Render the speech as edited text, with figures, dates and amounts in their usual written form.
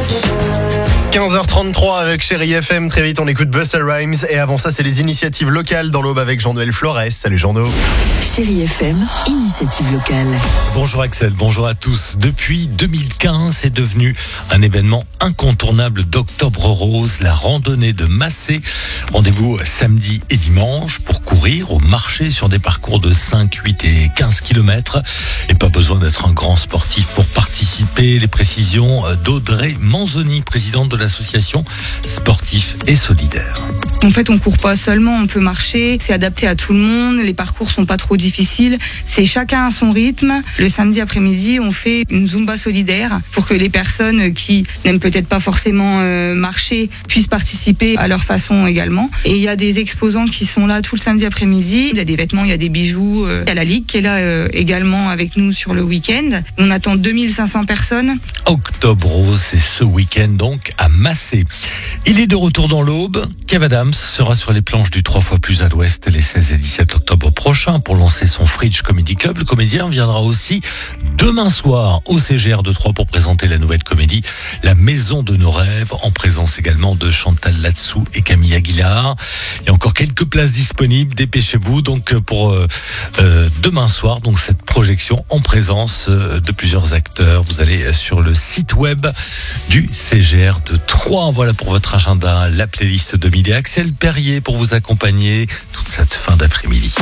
15h33 avec Chérie FM. Très vite, on écoute Busta Rhymes. Et avant ça, c'est les initiatives locales dans l'Aube avec Jean-Noël Flores. Salut Jean-Noël. Chérie FM, initiative locale. Bonjour Axel, bonjour à tous. Depuis 2015, c'est devenu un événement incontournable d'Octobre Rose, la randonnée de Massé. Rendez-vous samedi et dimanche pour courir au marché sur des parcours de 5, 8 et 15 km. Et pas besoin d'être un grand sportif pour participer. Les précisions d'Audrey Manzoni, présidente de l'association Sportifs et Solidaires. En fait, on court pas seulement, on peut marcher. C'est adapté à tout le monde. Les parcours sont pas trop difficiles. C'est chacun à son rythme. Le samedi après-midi, on fait une Zumba solidaire pour que les personnes qui n'aiment peut-être pas forcément marcher puissent participer à leur façon également. Et il y a des exposants qui sont là tout le samedi après-midi. Il y a des vêtements, il y a des bijoux. Il y a la Ligue qui est là également avec nous sur le week-end. On attend 2500 personnes. Octobre Rose, c'est ce week-end donc à Massé. Il est de retour dans l'Aube. Kev Adams sera sur les planches du 3 fois plus à l'Ouest les 16 et 17 octobre prochains pour lancer son Fridge Comedy Club. Le comédien viendra aussi demain soir au CGR de Troyes pour présenter la nouvelle comédie La Maison de nos rêves, en présence également de Chantal Latsou et Camille Aguilar. Il y a encore quelques places disponibles, dépêchez-vous donc pour demain soir, donc cette projection en présence de plusieurs acteurs. Vous allez sur le site web du CGR de Troyes. Voilà pour votre agenda, la playlist de midi. Axel Perrier pour vous accompagner toute cette fin d'après-midi.